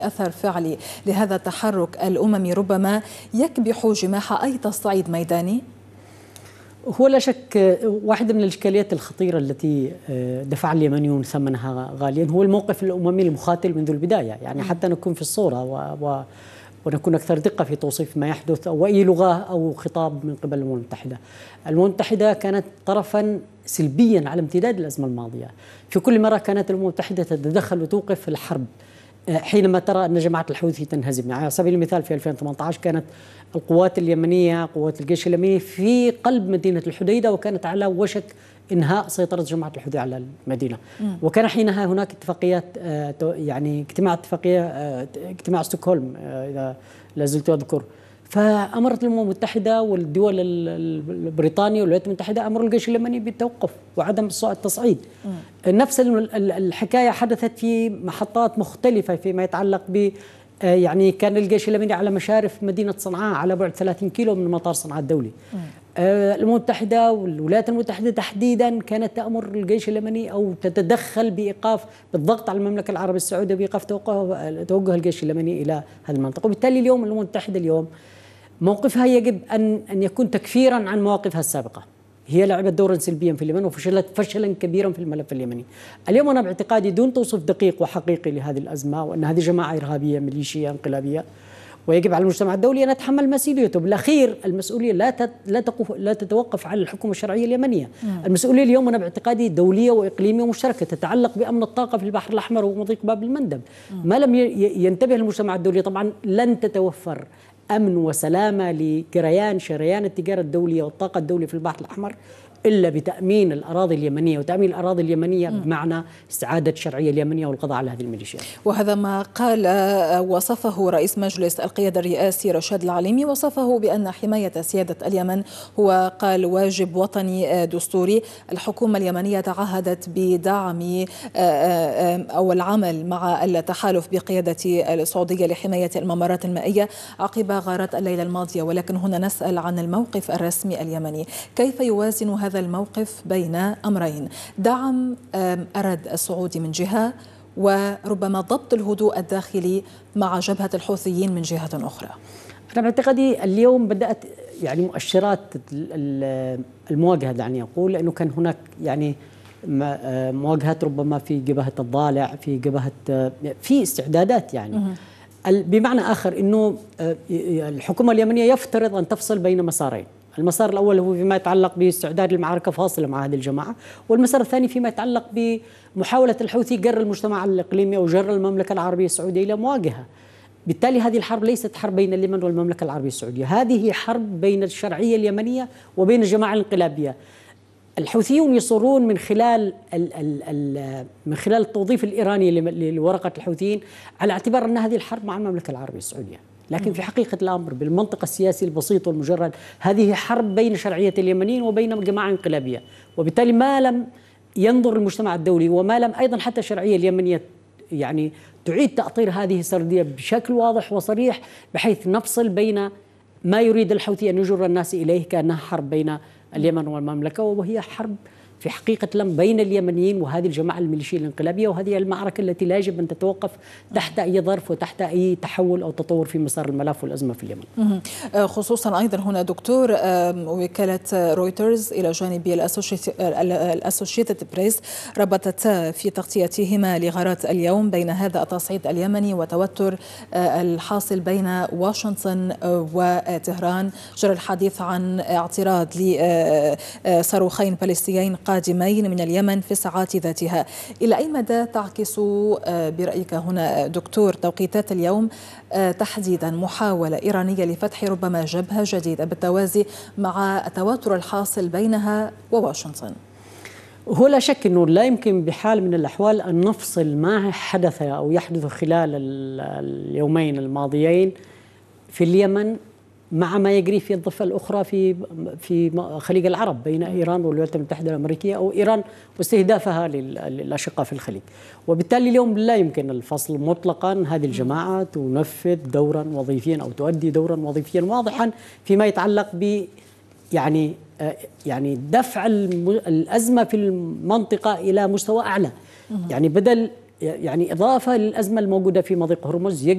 أثر فعلي لهذا التحرك الأممي ربما يكبح جماح أي تصعيد ميداني؟ هو لا شك واحدة من الإشكاليات الخطيرة التي دفع اليمنيون ثمنها غاليا هو الموقف الأممي المخاتل منذ البداية، يعني حتى نكون في الصورة ونكون أكثر دقة في توصيف ما يحدث أو أي لغة أو خطاب من قبل الأمم المتحدة. الأمم المتحدة كانت طرفا سلبيا على امتداد الأزمة الماضية، في كل مرة كانت الأمم المتحدة تتدخل وتوقف الحرب حينما ترى أن جماعة الحوثي تنهزم. يعني على سبيل المثال في 2018 كانت القوات اليمنية، قوات الجيش اليمني في قلب مدينة الحديدة، وكانت على وشك إنهاء سيطرة جماعة الحوثي على المدينة. وكان حينها هناك اتفاقيات، يعني اجتماع ستوكهولم إذا لا زلت أذكر، فأمرت الأمم المتحدة والدول البريطانية والولايات المتحدة أمروا الجيش اليمني بالتوقف وعدم التصعيد. نفس الحكاية حدثت في محطات مختلفة فيما يتعلق ب يعني كان الجيش اليمني على مشارف مدينة صنعاء على بعد 30 كيلو من مطار صنعاء الدولي. الأمم المتحدة والولايات المتحدة تحديدا كانت تأمر الجيش اليمني أو تتدخل بالضغط على المملكة العربية السعودية بإيقاف توجه الجيش اليمني إلى هذه المنطقة. وبالتالي اليوم الأمم المتحدة اليوم موقفها يجب أن يكون تكفيرا عن مواقفها السابقة. هي لعبت دورا سلبيا في اليمن وفشلت فشلا كبيرا في الملف اليمني. اليوم أنا باعتقادي دون توصيف دقيق وحقيقي لهذه الأزمة وأن هذه جماعة إرهابية ميليشية انقلابية، ويجب على المجتمع الدولي أن يتحمل مسؤوليته. بالأخير المسؤولية لا تتوقف على الحكومة الشرعية اليمنية. المسؤولية اليوم أنا باعتقادي دولية وإقليمية ومشتركة تتعلق بأمن الطاقة في البحر الأحمر ومضيق باب المندب. ما لم ينتبه المجتمع الدولي طبعا لن تتوفر أمن وسلامة لجريان شريان التجارة الدولية والطاقة الدولية في البحر الأحمر إلا بتأمين الأراضي اليمنية، وتأمين الأراضي اليمنية بمعنى استعادة الشرعية اليمنية والقضاء على هذه الميليشيات. وهذا ما قال وصفه رئيس مجلس القيادة الرئاسي رشاد العليمي، وصفه بأن حماية سيادة اليمن هو قال واجب وطني دستوري. الحكومة اليمنية تعهدت بدعم أو العمل مع التحالف بقيادة السعودية لحماية الممرات المائية عقب غارات الليلة الماضية، ولكن هنا نسأل عن الموقف الرسمي اليمني. كيف يوازن هذا الموقف بين أمرين: دعم أرد السعودي من جهة وربما ضبط الهدوء الداخلي مع جبهة الحوثيين من جهة أخرى؟ أنا باعتقادي اليوم بدأت يعني مؤشرات المواجهة، دعني أقول، لأنه كان هناك يعني مواجهات ربما في جبهة الضالع، في جبهة في استعدادات، يعني بمعنى آخر أنه الحكومة اليمنية يفترض أن تفصل بين مسارين. المسار الأول هو فيما يتعلق باستعداد المعركة فاصلة مع هذه الجماعة، والمسار الثاني فيما يتعلق بمحاولة الحوثي جر المجتمع الإقليمي أو جر المملكة العربية السعودية إلى مواجهة. بالتالي هذه الحرب ليست حرب بين اليمن والمملكة العربية السعودية، هذه حرب بين الشرعية اليمنية وبين الجماعة الانقلابية. الحوثيون يصرون من خلال التوظيف الإيراني لورقة الحوثيين على اعتبار أن هذه الحرب مع المملكة العربية السعودية، لكن في حقيقة الأمر بالمنطق السياسي البسيط والمجرد هذه حرب بين شرعية اليمنيين وبين جماعة انقلابية. وبالتالي ما لم ينظر المجتمع الدولي وما لم أيضا حتى الشرعية اليمنية يعني تعيد تأطير هذه السردية بشكل واضح وصريح، بحيث نفصل بين ما يريد الحوثي أن يجر الناس إليه كأنها حرب بين اليمن والمملكة، وهي حرب في حقيقة الأمر بين اليمنيين وهذه الجماعة الميليشية الانقلابية. وهذه المعركة التي لا يجب أن تتوقف تحت أي ظرف وتحت أي تحول أو تطور في مسار الملف والأزمة في اليمن. خصوصا أيضا هنا دكتور، وكالة رويترز إلى جانب الأسوشيتد بريس ربطت في تغطيتهما لغارات اليوم بين هذا التصعيد اليمني وتوتر الحاصل بين واشنطن وطهران. جرى الحديث عن اعتراض لصاروخين باليستيين قادمين من اليمن في الساعات ذاتها. إلى أي مدى تعكس برأيك هنا دكتور توقيتات اليوم تحديدا محاولة إيرانية لفتح ربما جبهة جديدة بالتوازي مع التوتر الحاصل بينها وواشنطن؟ هو لا شك أنه لا يمكن بحال من الأحوال أن نفصل ما حدث أو يحدث خلال اليومين الماضيين في اليمن مع ما يجري في الضفة الأخرى في خليج العرب بين إيران والولايات المتحدة الأمريكية، أو إيران واستهدافها للأشقاء في الخليج. وبالتالي اليوم لا يمكن الفصل مطلقا. هذه الجماعة تنفذ دورا وظيفيا أو تؤدي دورا وظيفيا واضحا فيما يتعلق ب يعني دفع الأزمة في المنطقة إلى مستوى أعلى، يعني بدل يعني إضافة للأزمة الموجودة في مضيق هرمز.